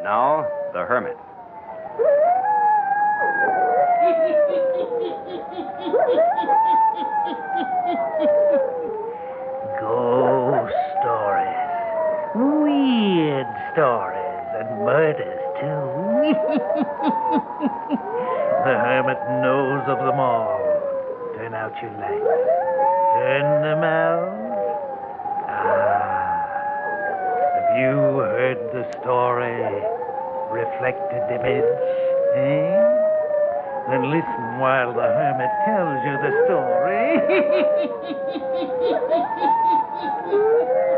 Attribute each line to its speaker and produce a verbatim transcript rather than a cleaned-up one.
Speaker 1: Now, the hermit.
Speaker 2: Ghost stories. Weird stories and murders, too. The hermit knows of them all. Turn out your lights. Turn them out. Ah. Have you heard the story? Reflected image, eh? Then listen while the hermit tells you the story.